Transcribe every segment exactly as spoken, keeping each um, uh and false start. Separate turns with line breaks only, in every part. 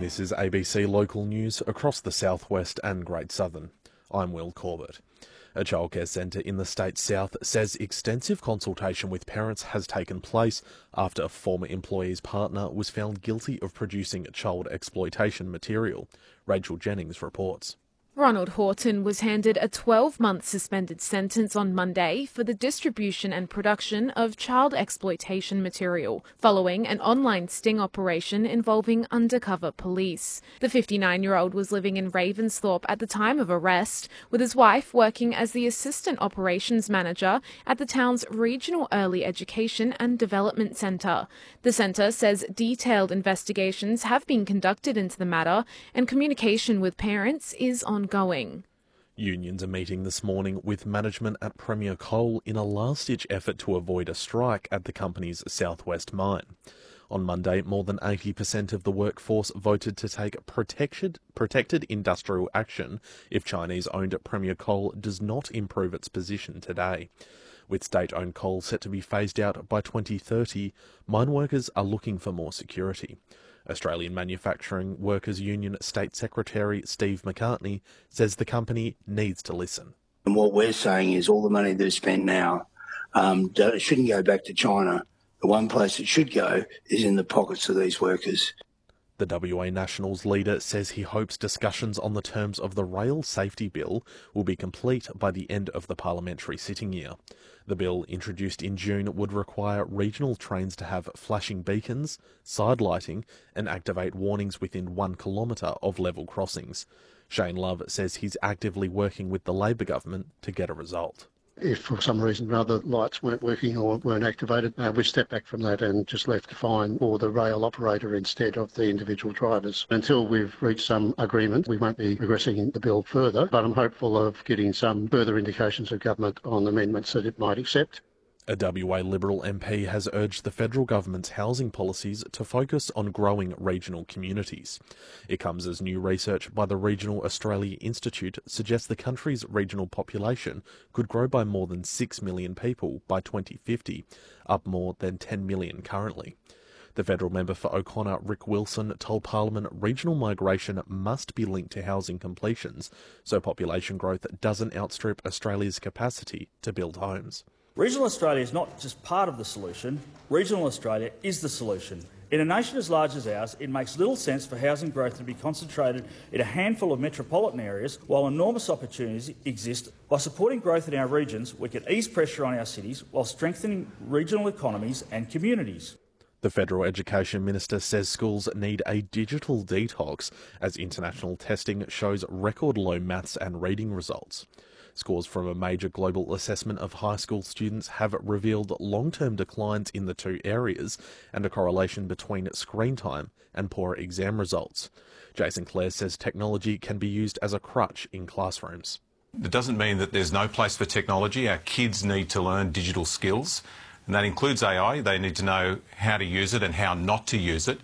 this is A B C Local News across the southwest and Great Southern. I'm Will Corbett. A childcare centre in the state's south says extensive consultation with parents has taken place after a former employee's partner was found guilty of producing child exploitation material. Rachel Jennings reports.
Ronald Horton was handed a twelve-month suspended sentence on Monday for the distribution and production of child exploitation material, following an online sting operation involving undercover police. The fifty-nine-year-old was living in Ravensthorpe at the time of arrest, with his wife working as the assistant operations manager at the town's Regional Early Education and Development Centre. The centre says detailed investigations have been conducted into the matter and communication with parents is on Ongoing.
Unions are meeting this morning with management at Premier Coal in a last-ditch effort to avoid a strike at the company's southwest mine. On Monday, more than eighty percent of the workforce voted to take protected, protected industrial action if Chinese-owned Premier Coal does not improve its position today. With state-owned coal set to be phased out by twenty thirty, mine workers are looking for more security. Australian Manufacturing Workers Union State Secretary Steve McCartney says the company needs to listen.
And what we're saying is all the money they've spent now um, shouldn't go back to China. The one place it should go is in the pockets of these workers.
The W A Nationals leader says he hopes discussions on the terms of the Rail Safety Bill will be complete by the end of the parliamentary sitting year. The bill, introduced in June, would require regional trains to have flashing beacons, side lighting and activate warnings within one kilometre of level crossings. Shane Love says he's actively working with the Labor government to get a result.
If for some reason or other lights weren't working or weren't activated, uh, we stepped back from that and just left the fine for the rail operator instead of the individual drivers. Until we've reached some agreement, we won't be progressing the bill further, but I'm hopeful of getting some further indications of government on amendments that it might accept.
A W A Liberal M P has urged the federal government's housing policies to focus on growing regional communities. It comes as new research by the Regional Australia Institute suggests the country's regional population could grow by more than six million people by twenty fifty, up more than ten million currently. The federal member for O'Connor, Rick Wilson, told Parliament regional migration must be linked to housing completions so population growth doesn't outstrip Australia's capacity to build homes.
Regional Australia is not just part of the solution, regional Australia is the solution. In a nation as large as ours, it makes little sense for housing growth to be concentrated in a handful of metropolitan areas while enormous opportunities exist. By supporting growth in our regions, we can ease pressure on our cities while strengthening regional economies and communities.
The Federal Education Minister says schools need a digital detox as international testing shows record low maths and reading results. Scores from a major global assessment of high school students have revealed long-term declines in the two areas and a correlation between screen time and poor exam results. Jason Clare says technology can be used as a crutch in classrooms.
It doesn't mean that there's no place for technology. Our kids need to learn digital skills, and that includes A I. They need to know how to use it and how not to use it.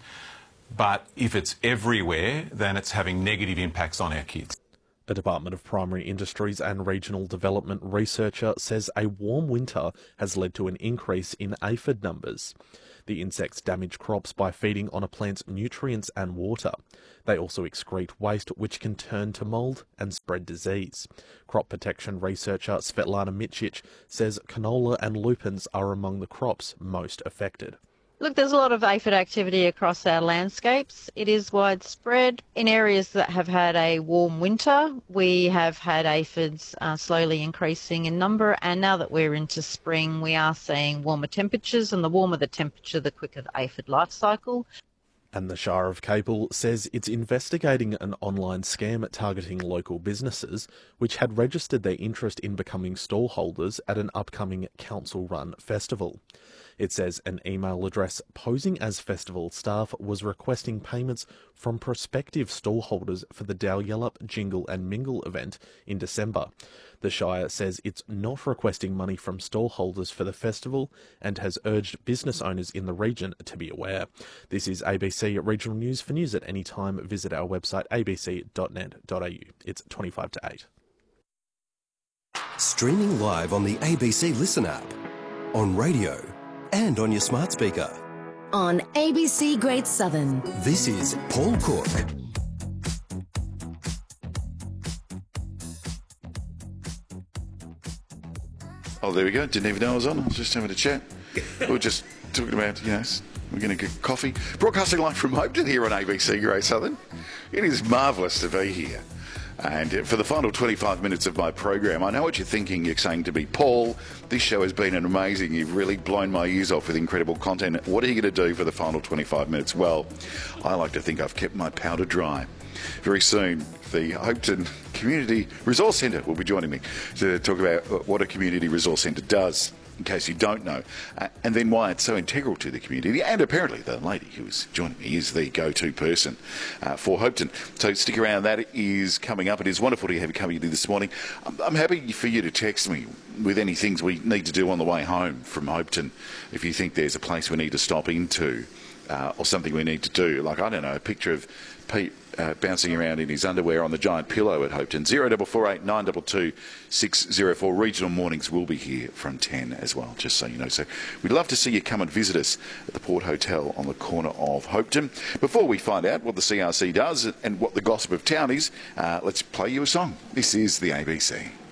But if it's everywhere, then it's having negative impacts on our kids.
A Department of Primary Industries and Regional Development researcher says a warm winter has led to an increase in aphid numbers. The insects damage crops by feeding on a plant's nutrients and water. They also excrete waste which can turn to mould and spread disease. Crop protection researcher Svetlana Mitsic says canola and lupins are among the crops most affected.
Look, there's a lot of aphid activity across our landscapes. It is widespread. In areas that have had a warm winter, we have had aphids uh, slowly increasing in number, and now that we're into spring, we are seeing warmer temperatures, and the warmer the temperature, the quicker the aphid life cycle.
And the Shire of Capel says it's investigating an online scam targeting local businesses which had registered their interest in becoming stallholders at an upcoming council-run festival. It says an email address posing as festival staff was requesting payments from prospective stallholders for the Dalyellup Jingle and Mingle event in December. The Shire says it's not requesting money from stallholders for the festival and has urged business owners in the region to be aware. This is A B C Regional News. For news at any time, visit our website a b c dot net dot a u. It's twenty-five to eight.
Streaming live on the A B C Listen app, on radio and on your smart speaker. on A B C Great Southern.
This is Paul Cook.
Oh, there we go. Didn't even know I was on. I was just having a chat. We were just talking about, you know, we're going to get coffee. Broadcasting live from Hopetoun here on A B C Great Southern. It is marvellous to be here. And for the final twenty-five minutes of my program, I know what you're thinking. You're saying to me, Paul, this show has been amazing. You've really blown my ears off with incredible content. What are you going to do for the final twenty-five minutes? Well, I like to think I've kept my powder dry. Very soon, the Hopetoun Community Resource Centre will be joining me to talk about what a community resource centre does, in case you don't know, uh, and then why it's so integral to the community. And apparently the lady who is joining me is the go-to person uh, for Hopetoun. So stick around, that is coming up. It is wonderful to have you coming in this morning. I'm, I'm happy for you to text me with any things we need to do on the way home from Hopetoun. If you think there's a place we need to stop into uh, or something we need to do, like, I don't know, a picture of Pete Uh, bouncing around in his underwear on the giant pillow at Hopetoun. zero four four eight nine two two six zero four. Regional mornings will be here from ten as well, just so you know. So we'd love to see you come and visit us at the Port Hotel on the corner of Hopetoun. Before we find out what the C R C does and what the gossip of town is, uh, let's play you a song. This is the A B C.